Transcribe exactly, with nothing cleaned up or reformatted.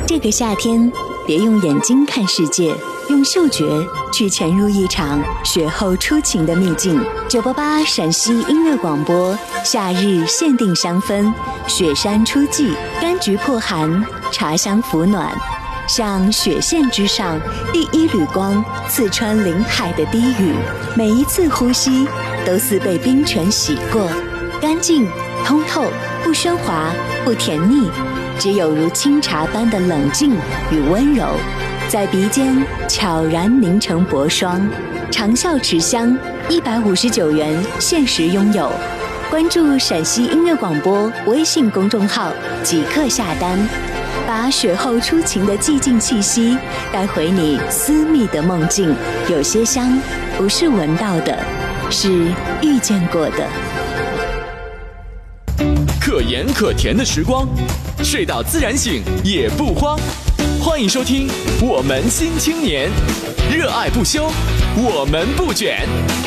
这个夏天，别用眼睛看世界，用嗅觉去潜入一场雪后初晴的秘境。九八八陕西音乐广播，夏日限定香氛，雪山初霁，柑橘破寒，茶香抚暖。像雪线之上第一缕光，刺穿林海的低语，每一次呼吸都似被冰泉洗过，干净通透，不喧哗，不甜腻，只有如清茶般的冷静与温柔，在鼻尖悄然凝成薄霜。长效持香，一百五十九元限时拥有。关注陕西音乐广播微信公众号，即刻下单。把雪后初晴的寂静气息带回你私密的梦境。有些香不是闻到的，是遇见过的。 可盐可甜的时光，睡到自然醒也不慌。欢迎收听《我们新青年》，热爱不休，我们不卷。